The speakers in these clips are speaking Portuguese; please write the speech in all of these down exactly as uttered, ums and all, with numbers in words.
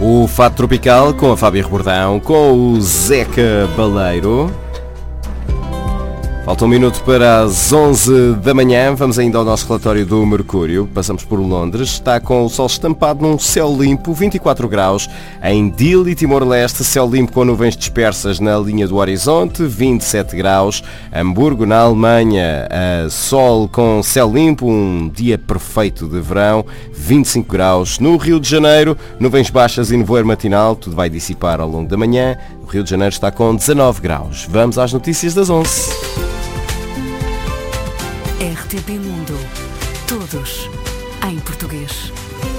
O Fado Tropical com a Fábia Rebordão, com o Zeca Baleiro. Falta um minuto para as onze da manhã, vamos ainda ao nosso relatório do Mercúrio. Passamos por Londres, está com o sol estampado num céu limpo, vinte e quatro graus. Em Dili, Timor-Leste, céu limpo com nuvens dispersas na linha do horizonte, vinte e sete graus. Hamburgo, na Alemanha, sol com céu limpo, um dia perfeito de verão, vinte e cinco graus. No Rio de Janeiro, nuvens baixas e nevoeiro matinal, tudo vai dissipar ao longo da manhã. O Rio de Janeiro está com dezanove graus. Vamos às notícias das onze. R T P Mundo. Todos em português.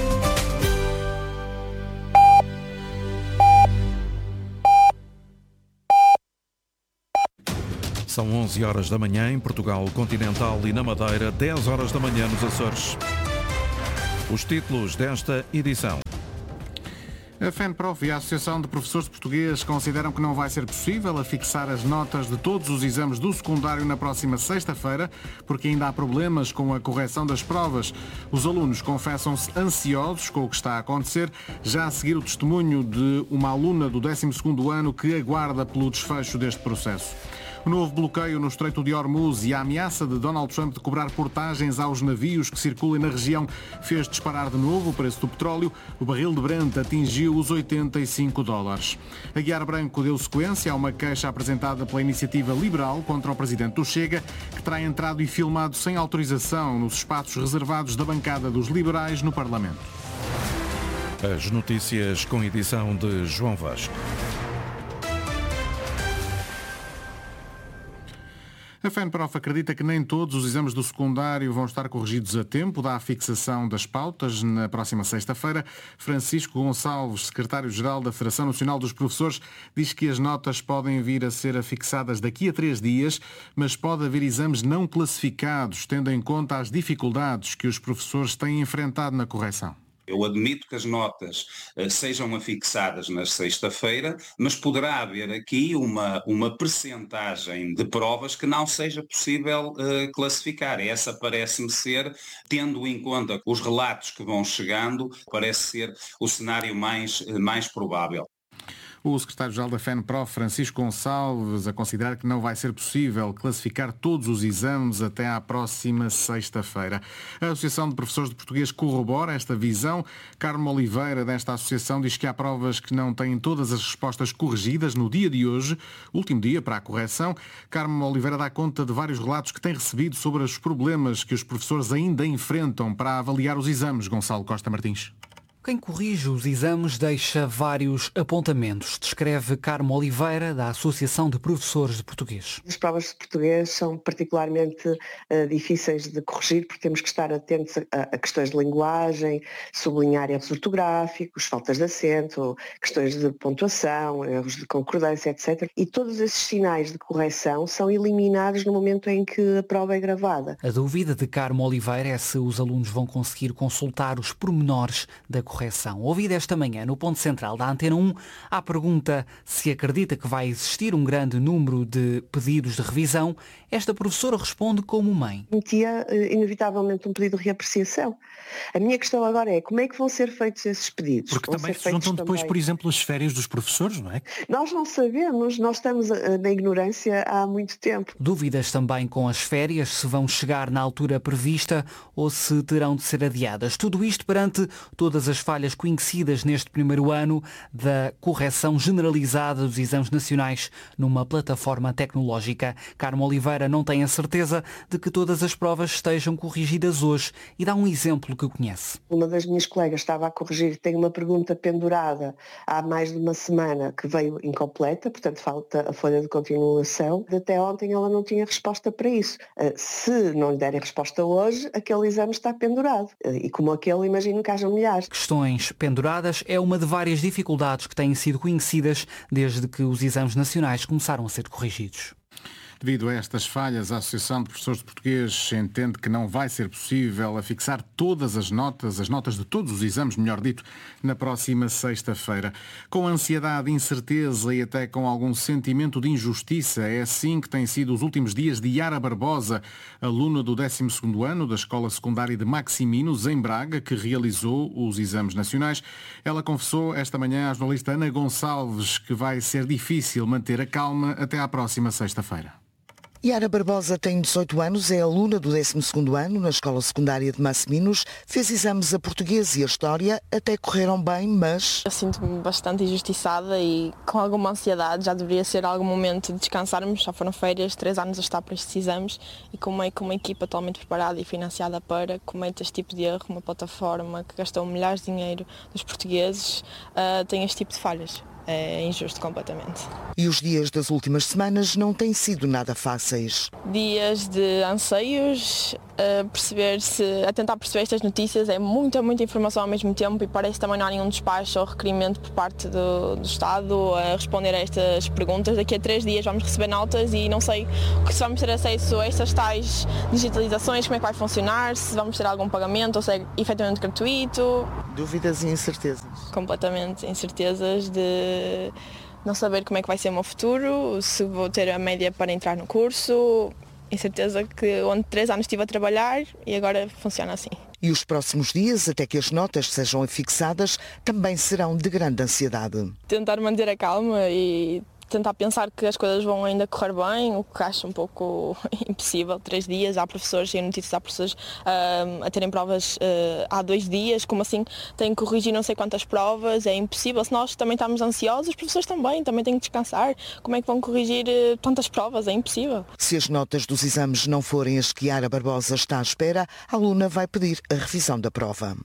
São onze horas da manhã em Portugal continental e na Madeira, dez horas da manhã nos Açores. Os títulos desta edição. A FENPROF e a Associação de Professores de Português consideram que não vai ser possível afixar as notas de todos os exames do secundário na próxima sexta-feira, porque ainda há problemas com a correção das provas. Os alunos confessam-se ansiosos com o que está a acontecer, já a seguir o testemunho de uma aluna do décimo segundo ano que aguarda pelo desfecho deste processo. O novo bloqueio no Estreito de Hormuz e a ameaça de Donald Trump de cobrar portagens aos navios que circulem na região fez disparar de novo o preço do petróleo. O barril de Brent atingiu os oitenta e cinco dólares. A Guiar Branco deu sequência a uma queixa apresentada pela Iniciativa Liberal contra o presidente do Chega, que terá entrado e filmado sem autorização nos espaços reservados da bancada dos liberais no Parlamento. As notícias com edição de João Vasco. A FENPROF acredita que nem todos os exames do secundário vão estar corrigidos a tempo da fixação das pautas na próxima sexta-feira. Francisco Gonçalves, secretário-geral da Federação Nacional dos Professores, diz que as notas podem vir a ser afixadas daqui a três dias, mas pode haver exames não classificados, tendo em conta as dificuldades que os professores têm enfrentado na correção. Eu admito que as notas uh, sejam afixadas na sexta-feira, mas poderá haver aqui uma, uma percentagem de provas que não seja possível uh, classificar. Essa parece-me ser, tendo em conta os relatos que vão chegando, parece ser o cenário mais, uh, mais provável. O secretário-geral da FENPROF, Francisco Gonçalves, a considerar que não vai ser possível classificar todos os exames até à próxima sexta-feira. A Associação de Professores de Português corrobora esta visão. Carmo Oliveira, desta associação, diz que há provas que não têm todas as respostas corrigidas no dia de hoje, último dia para a correção. Carmo Oliveira dá conta de vários relatos que tem recebido sobre os problemas que os professores ainda enfrentam para avaliar os exames. Gonçalo Costa Martins. Quem corrige os exames deixa vários apontamentos, descreve Carmo Oliveira, da Associação de Professores de Português. As provas de português são particularmente uh, difíceis de corrigir porque temos que estar atentos a, a questões de linguagem, sublinhar erros ortográficos, faltas de acento, questões de pontuação, erros de concordância, etcétera. E todos esses sinais de correção são eliminados no momento em que a prova é gravada. A dúvida de Carmo Oliveira é se os alunos vão conseguir consultar os pormenores da correção. Correção. Ouvida esta manhã no ponto central da Antena um, à pergunta se acredita que vai existir um grande número de pedidos de revisão, esta professora responde como mãe. Metia inevitavelmente um pedido de reapreciação. A minha questão agora é como é que vão ser feitos esses pedidos? Porque vão também se juntam depois, também... por exemplo, as férias dos professores, não é? Nós não sabemos, nós estamos na ignorância há muito tempo. Dúvidas também com as férias, se vão chegar na altura prevista ou se terão de ser adiadas. Tudo isto perante todas as falhas conhecidas neste primeiro ano da correção generalizada dos exames nacionais numa plataforma tecnológica. Carmo Oliveira não tem a certeza de que todas as provas estejam corrigidas hoje e dá um exemplo que conhece. Uma das minhas colegas estava a corrigir, tem uma pergunta pendurada há mais de uma semana que veio incompleta, portanto falta a folha de continuação. Até ontem ela não tinha resposta para isso. Se não lhe derem resposta hoje, aquele exame está pendurado. E como aquele, imagino que haja milhares. Questões penduradas é uma de várias dificuldades que têm sido conhecidas desde que os exames nacionais começaram a ser corrigidos. Devido a estas falhas, a Associação de Professores de Português entende que não vai ser possível fixar todas as notas, as notas de todos os exames, melhor dito, na próxima sexta-feira. Com ansiedade, incerteza e até com algum sentimento de injustiça, é assim que têm sido os últimos dias de Yara Barbosa, aluna do décimo segundo ano da Escola Secundária de Maximinos, em Braga, que realizou os exames nacionais. Ela confessou esta manhã à jornalista Ana Gonçalves que vai ser difícil manter a calma até à próxima sexta-feira. Yara Barbosa tem dezoito anos, é aluna do décimo segundo ano na Escola Secundária de Maximinos, fez exames a português e a história, até correram bem, mas... Eu sinto-me bastante injustiçada e com alguma ansiedade, já deveria ser algum momento de descansarmos, já foram férias, três anos a estar para estes exames e como é com uma equipa totalmente preparada e financiada para, comete este tipo de erro, uma plataforma que gastou milhares de dinheiro dos portugueses, uh, tem este tipo de falhas. É injusto completamente. E os dias das últimas semanas não têm sido nada fáceis. Dias de anseios, a, perceber se, a tentar perceber estas notícias, é muita, muita informação ao mesmo tempo e parece também não há nenhum despacho ou requerimento por parte do, do Estado a responder a estas perguntas. Daqui a três dias vamos receber notas e não sei se vamos ter acesso a estas tais digitalizações, como é que vai funcionar, se vamos ter algum pagamento ou se é efetivamente gratuito. Dúvidas e incertezas. Completamente, incertezas de não saber como é que vai ser o meu futuro, se vou ter a média para entrar no curso, incerteza que onde três anos estive a trabalhar e agora funciona assim. E os próximos dias, até que as notas sejam fixadas, também serão de grande ansiedade. Tentar manter a calma e tentar pensar que as coisas vão ainda correr bem, o que acho um pouco impossível. Três dias, há professores e notícias, há professores uh, a terem provas uh, há dois dias, como assim têm que corrigir não sei quantas provas, é impossível. Se nós também estamos ansiosos, os professores também, também têm que descansar. Como é que vão corrigir uh, tantas provas? É impossível. Se as notas dos exames não forem as que Yara Barbosa está à espera, a aluna vai pedir a revisão da prova.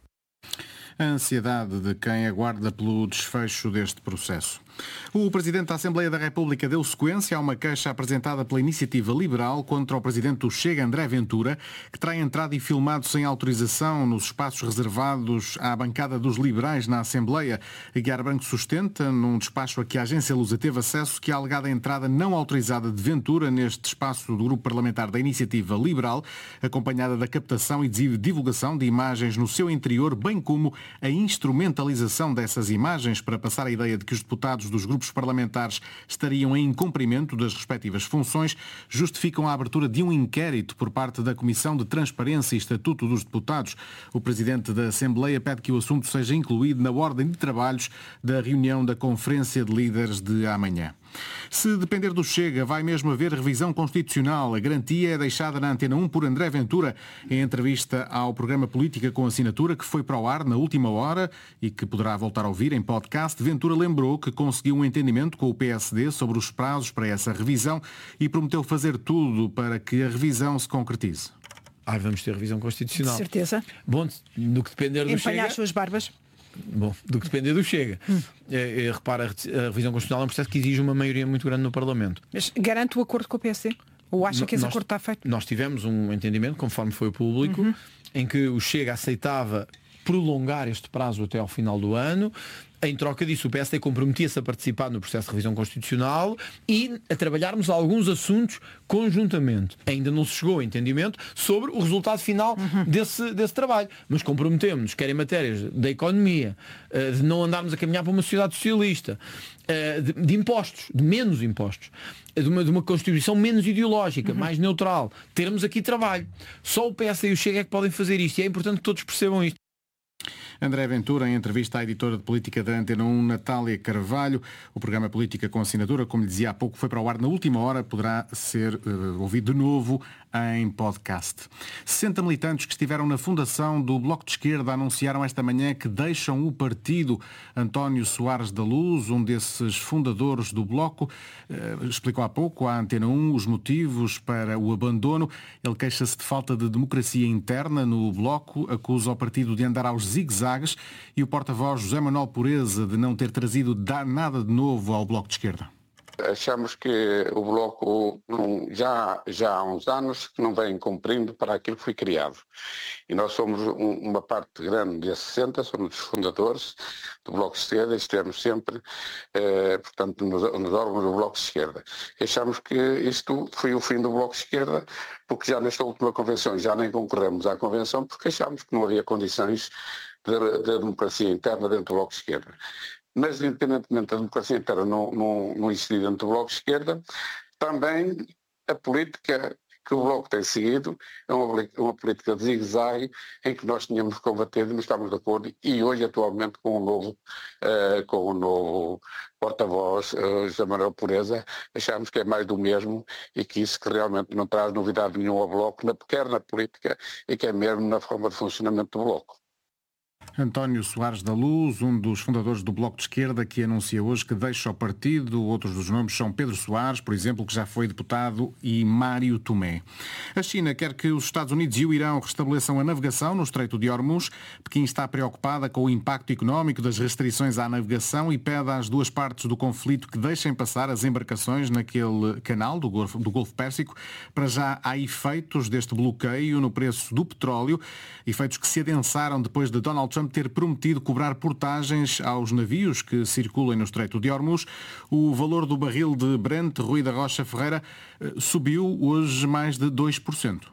A ansiedade de quem aguarda pelo desfecho deste processo. O Presidente da Assembleia da República deu sequência a uma queixa apresentada pela Iniciativa Liberal contra o Presidente do Chega, André Ventura, que terá entrado e filmado sem autorização nos espaços reservados à bancada dos liberais na Assembleia. Guiar Branco sustenta, num despacho a que a agência Lusa teve acesso, que a alegada entrada não autorizada de Ventura neste espaço do Grupo Parlamentar da Iniciativa Liberal, acompanhada da captação e divulgação de imagens no seu interior, bem como a instrumentalização dessas imagens para passar a ideia de que os deputados dos grupos parlamentares estariam em incumprimento das respectivas funções, justificam a abertura de um inquérito por parte da Comissão de Transparência e Estatuto dos Deputados. O Presidente da Assembleia pede que o assunto seja incluído na ordem de trabalhos da reunião da Conferência de Líderes de amanhã. Se depender do Chega, vai mesmo haver revisão constitucional. A garantia é deixada na Antena um por André Ventura em entrevista ao programa Política com Assinatura, que foi para o ar na última hora e que poderá voltar a ouvir em podcast. Ventura lembrou que conseguiu um entendimento com o P S D sobre os prazos para essa revisão e prometeu fazer tudo para que a revisão se concretize. Ah, vamos ter revisão constitucional. De certeza. Bom, no que depender do Empanhar Chega... as suas barbas. Bom, do que depender do Chega. Hum. É, é, repara, a revisão constitucional é um processo que exige uma maioria muito grande no Parlamento. Mas garante o acordo com o P S D? Ou acha que esse nós, acordo está feito? Nós tivemos um entendimento, conforme foi o público, uhum. em que o Chega aceitava prolongar este prazo até ao final do ano. Em troca disso, o P S D comprometia-se a participar no processo de revisão constitucional e a trabalharmos alguns assuntos conjuntamente. Ainda não se chegou a entendimento sobre o resultado final uhum. desse, desse trabalho. Mas comprometemos-nos, quer em matérias da economia, de não andarmos a caminhar para uma sociedade socialista, de, de impostos, de menos impostos, de uma, de uma Constituição menos ideológica, uhum. mais neutral. Termos aqui trabalho. Só o P S D e o Chega é que podem fazer isto e é importante que todos percebam isto. André Ventura, em entrevista à editora de política da Antena um, Natália Carvalho. O programa Política com Assinatura, como lhe dizia há pouco, foi para o ar na última hora, poderá ser uh, ouvido de novo em podcast. sessenta militantes que estiveram na fundação do Bloco de Esquerda anunciaram esta manhã que deixam o partido. António Soares da Luz, um desses fundadores do Bloco, uh, explicou há pouco à Antena um os motivos para o abandono. Ele queixa-se de falta de democracia interna no Bloco, acusa o partido de andar aos zigue-zagues e o porta-voz José Manuel Pureza de não ter trazido nada de novo ao Bloco de Esquerda. Achamos que o Bloco não, já, já há uns anos que não vem cumprindo para aquilo que foi criado. E nós somos um, uma parte grande desses sessenta, somos os fundadores do Bloco de Esquerda e estivemos sempre, eh, portanto, nos, nos órgãos do Bloco de Esquerda. E achamos que isto foi o fim do Bloco de Esquerda, porque já nesta última convenção já nem concorremos à convenção, porque achamos que não havia condições de, de democracia interna dentro do Bloco de Esquerda. Mas, independentemente da democracia interna não, não, não existir dentro do Bloco de Esquerda, também a política que o Bloco tem seguido é uma, uma política de zigue-zague em que nós tínhamos combatido e não estamos de acordo, e hoje, atualmente, com o novo, uh, com o novo porta-voz, uh, José Manuel Pureza, achamos que é mais do mesmo e que isso que realmente não traz novidade nenhuma ao Bloco, quer na política e que é mesmo na forma de funcionamento do Bloco. António Soares da Luz, um dos fundadores do Bloco de Esquerda, que anuncia hoje que deixa o partido. Outros dos nomes são Pedro Soares, por exemplo, que já foi deputado, e Mário Tomé. A China quer que os Estados Unidos e o Irão restabeleçam a navegação no Estreito de Hormuz. Pequim está preocupada com o impacto económico das restrições à navegação e pede às duas partes do conflito que deixem passar as embarcações naquele canal do Golfo, do Golfo Pérsico. Para já há efeitos deste bloqueio no preço do petróleo, efeitos que se adensaram depois de Donald Trump ter prometido cobrar portagens aos navios que circulem no Estreito de Hormuz. O valor do barril de Brent, Rui da Rocha Ferreira, subiu hoje mais de dois por cento.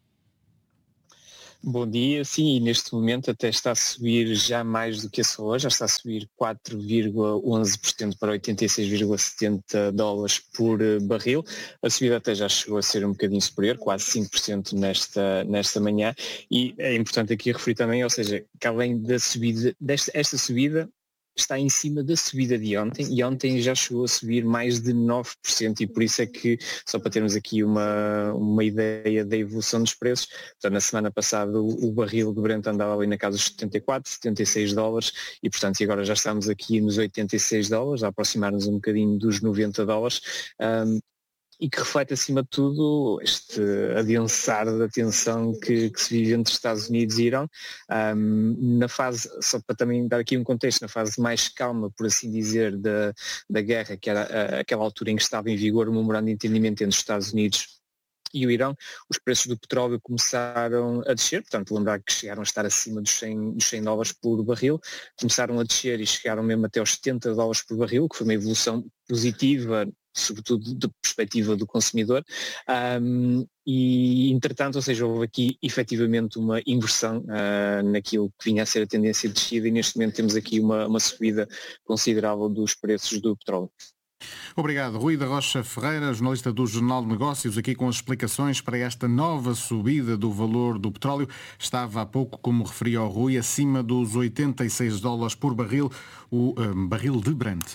Bom dia, sim, e neste momento até está a subir já mais do que esse valor, já está a subir quatro vírgula onze por cento para oitenta e seis vírgula setenta dólares por barril. A subida até já chegou a ser um bocadinho superior, quase cinco por cento nesta, nesta manhã, e é importante aqui referir também, ou seja, que além da subida, desta esta subida, está em cima da subida de ontem, e ontem já chegou a subir mais de nove por cento, e por isso é que, só para termos aqui uma, uma ideia da evolução dos preços, portanto, na semana passada o, o barril de Brent andava ali na casa dos setenta e quatro, setenta e seis dólares, e portanto e agora já estamos aqui nos oitenta e seis dólares, a aproximar-nos um bocadinho dos noventa dólares, um, e que reflete, acima de tudo, este adensar da tensão que, que se vive entre Estados Unidos e Irão. Um, na fase, só para também dar aqui um contexto, na fase mais calma, por assim dizer, da, da guerra, que era a, aquela altura em que estava em vigor o memorando de entendimento entre os Estados Unidos e o Irão, os preços do petróleo começaram a descer, portanto, lembrar que chegaram a estar acima dos cem, dos cem dólares por barril, começaram a descer e chegaram mesmo até aos setenta dólares por barril, que foi uma evolução positiva, sobretudo da perspectiva do consumidor, um, e entretanto, ou seja, houve aqui efetivamente uma inversão uh, naquilo que vinha a ser a tendência de descida, e neste momento temos aqui uma, uma subida considerável dos preços do petróleo. Obrigado. Rui da Rocha Ferreira, jornalista do Jornal de Negócios, aqui com as explicações para esta nova subida do valor do petróleo. Estava há pouco, como referia ao Rui, acima dos oitenta e seis dólares por barril, o um, barril de Brent.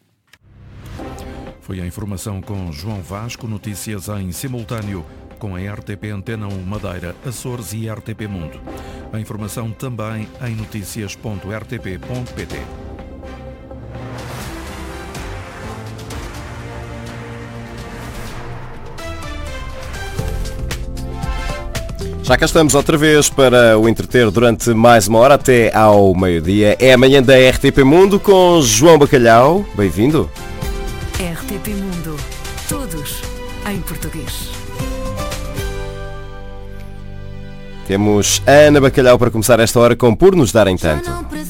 Foi a informação com João Vasco, notícias em simultâneo com a R T P Antena um Madeira, Açores e R T P Mundo. A informação também em notícias ponto r t p ponto p t. Já cá estamos outra vez para o entreter durante mais uma hora, até ao meio-dia. É amanhã da R T P Mundo com João Bacalhau. Bem-vindo. R T P Mundo. Todos em português. Temos Ana Bacalhau para começar esta hora com Por Nos Darem Tanto.